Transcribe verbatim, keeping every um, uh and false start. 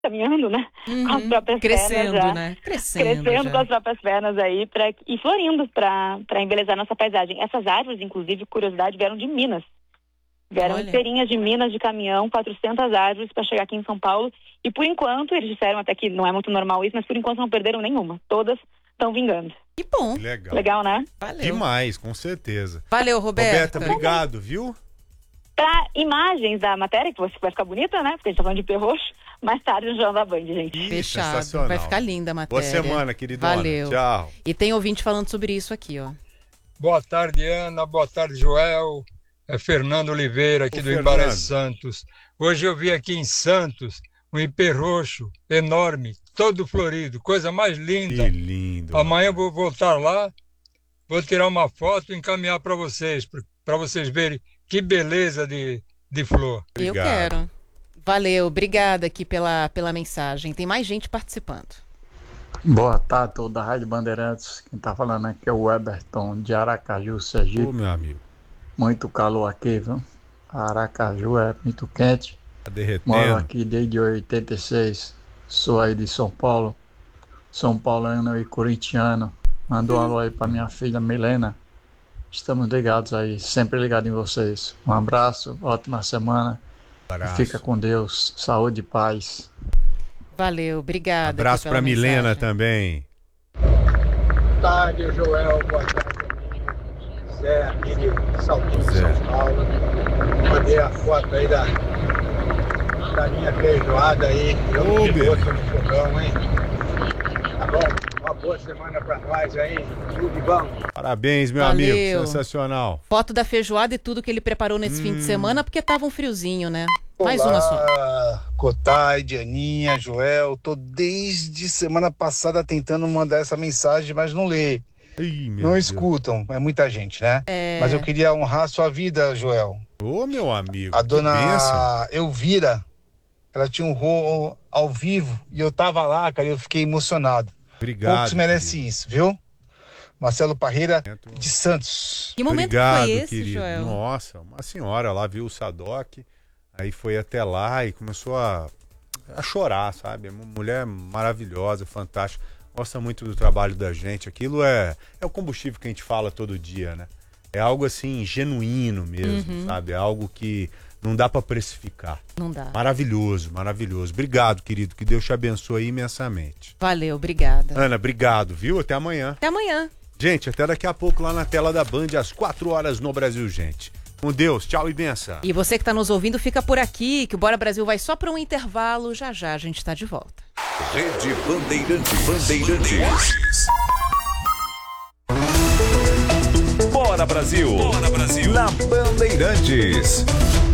caminhando, né? Uhum. Com as próprias Crescendo, pernas já. né? Crescendo, Crescendo já. com as próprias pernas aí pra, e florindo para embelezar nossa paisagem. Essas árvores, inclusive, curiosidade, vieram de Minas. Vieram Olha. inteirinhas de Minas de caminhão, quatrocentas árvores para chegar aqui em São Paulo. E por enquanto, eles disseram até que não é muito normal isso, mas por enquanto não perderam nenhuma. Todas estão vingando. Que bom. Legal. Legal, né? Valeu. Demais, com certeza. Valeu, Roberta. Roberta, obrigado, viu? Para imagens da matéria, que vai ficar bonita, né? Porque a gente tá falando de perroxo. Mais tarde no Jornal da Band, gente. Ih, Fechado. sensacional. Vai ficar linda a matéria. Boa semana, queridona. Valeu. Tchau. E tem ouvinte falando sobre isso aqui, ó. Boa tarde, Ana. Boa tarde, Joel. É Fernando Oliveira, aqui Ô, do Fernando. Embaré Santos. Hoje eu vi aqui em Santos um ipê roxo enorme, todo florido, coisa mais linda. Que lindo. Amanhã eu vou voltar lá, vou tirar uma foto e encaminhar para vocês, para vocês verem que beleza de, de flor. Eu Obrigado. quero. Valeu, obrigada aqui pela, pela mensagem. Tem mais gente participando. Boa tarde, toda a Rádio Bandeirantes. Quem tá falando aqui é o Eberton de Aracaju, Ô, Sergipe. meu amigo. Muito calor aqui, viu? Aracaju é muito quente. Tá Moro derretendo. aqui desde oitenta e seis. Sou aí de São Paulo. São Paulino e corintiano. Mandou um alô aí pra minha filha Milena. Estamos ligados aí, sempre ligados em vocês. Um abraço, ótima semana. Abraço. Fica com Deus. Saúde e paz. Valeu, obrigada. aqui Abraço pela pra Milena mensagem. também. Boa tarde, Joel. Boa tarde, Zé, aqui de Saltinho, Zé. São Paulo. Mandei a foto aí da, da minha feijoada aí. Eu Ô, de bebê. gosto no fogão, hein? Tá bom? Uma boa semana pra nós aí. Tudo de bom. Parabéns, meu Valeu. amigo. Sensacional. Foto da feijoada e tudo que ele preparou nesse fim de Hum. semana, porque tava um friozinho, né? Mais uma só. Olá, Cotai, Dianinha, Joel. Tô desde semana passada tentando mandar essa mensagem, mas não lê. Ih, meu Não Deus. escutam. É muita gente, né? É. Mas eu queria honrar a sua vida, Joel. Ô, meu amigo. A que bênção. dona Elvira, ela tinha um rolo ao vivo e eu tava lá, cara, e eu fiquei emocionado. Obrigado. Poucos merecem querido. isso, viu? Marcelo Parreira de Santos. Que momento Obrigado, foi esse, querido. Joel? Nossa, uma senhora lá viu o Sadoc, aí foi até lá e começou a, a chorar, sabe? Uma mulher maravilhosa, fantástica. Gosta muito do trabalho da gente. Aquilo é, é o combustível que a gente fala todo dia, né? É algo assim, genuíno mesmo, Uhum. sabe? É algo que não dá pra precificar. Não dá. Maravilhoso, maravilhoso. Obrigado, querido. Que Deus te abençoe imensamente. Valeu, obrigada. Ana, obrigado, viu? Até amanhã. Até amanhã. Gente, até daqui a pouco lá na tela da Band, às quatro horas no Brasil, gente. Com Deus, tchau e benção. E você que tá nos ouvindo, fica por aqui, que o Bora Brasil vai só para um intervalo. Já já a gente tá de volta. Rede Bandeirantes. Bandeirantes. Bora Brasil. Bora Brasil. Na Bandeirantes.